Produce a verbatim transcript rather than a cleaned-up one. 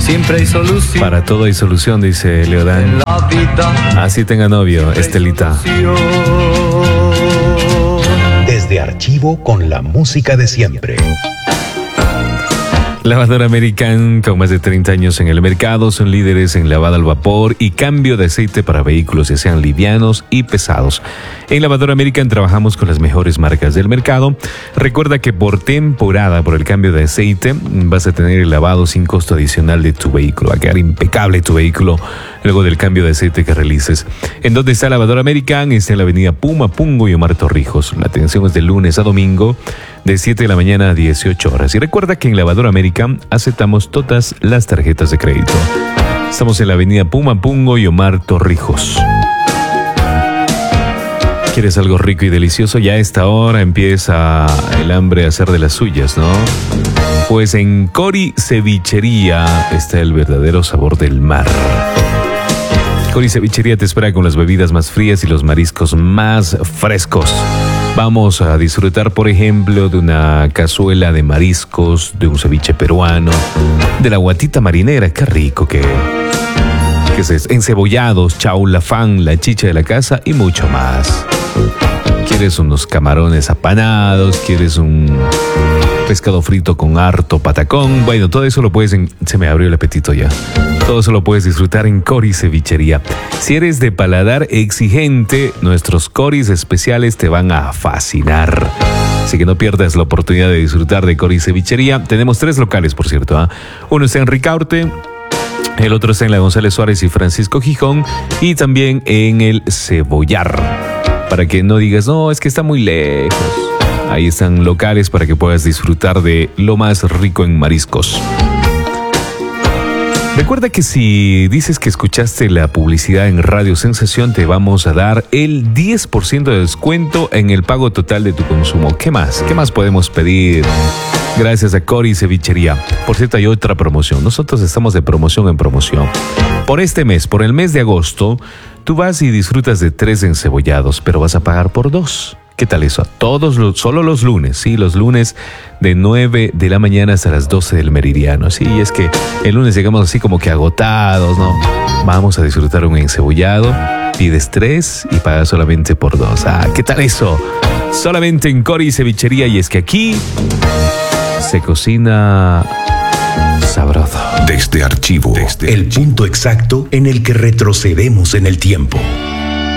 siempre hay solución. Para todo hay solución, dice Leodán. En la vida. Así tenga novio, Estelita. Desde Archivo con la música de siempre. Lavadora American, con más de treinta años en el mercado, son líderes en lavado al vapor y cambio de aceite para vehículos, ya sean livianos y pesados. En Lavadora American trabajamos con las mejores marcas del mercado. Recuerda que por temporada, por el cambio de aceite, vas a tener el lavado sin costo adicional de tu vehículo. Va a quedar impecable tu vehículo luego del cambio de aceite que realices. ¿En dónde está Lavadora American? Está en la avenida Puma, Pungo y Omar Torrijos. La atención es de lunes a domingo, de siete de la mañana a dieciocho horas. Y recuerda que en Lavadora American aceptamos todas las tarjetas de crédito. Estamos en la avenida Puma, Pungo y Omar Torrijos. ¿Quieres algo rico y delicioso? Ya a esta hora empieza el hambre a hacer de las suyas, ¿no? Pues en Cori Cevichería está el verdadero sabor del mar. Cori Cevichería te espera con las bebidas más frías y los mariscos más frescos. Vamos a disfrutar, por ejemplo, de una cazuela de mariscos, de un ceviche peruano, de la guatita marinera. Qué rico que, que es eso. Encebollados, chaulafán, la chicha de la casa y mucho más. ¿Quieres unos camarones apanados? ¿Quieres un pescado frito con harto patacón? Bueno, todo eso lo puedes... En... Se me abrió el apetito ya. Todo eso lo puedes disfrutar en Cori Cevichería. Si eres de paladar exigente, nuestros coris especiales te van a fascinar. Así que no pierdas la oportunidad de disfrutar de Cori Cevichería. Tenemos tres locales, por cierto, ¿eh? Uno está en Ricaurte, el otro está en la González Suárez y Francisco Gijón, y también en el Cebollar. Para que no digas, no, es que está muy lejos. Ahí están locales para que puedas disfrutar de lo más rico en mariscos. Recuerda que si dices que escuchaste la publicidad en Radio Sensación, te vamos a dar el diez por ciento de descuento en el pago total de tu consumo. ¿Qué más? ¿Qué más podemos pedir? Gracias a Cori Cevichería. Por cierto, hay otra promoción. Nosotros estamos de promoción en promoción. Por este mes, por el mes de agosto, tú vas y disfrutas de tres encebollados, pero vas a pagar por dos. ¿Qué tal eso? Todos los, solo los lunes, sí, los lunes de nueve de la mañana hasta las doce del meridiano. Sí, es que el lunes llegamos así como que agotados, ¿no? Vamos a disfrutar un encebollado, pides tres y pagas solamente por dos. Ah, ¿qué tal eso? Solamente en Cori Cevichería, y es que aquí se cocina sabroso. Desde Archivo, Desde el punto exacto en el que retrocedemos en el tiempo.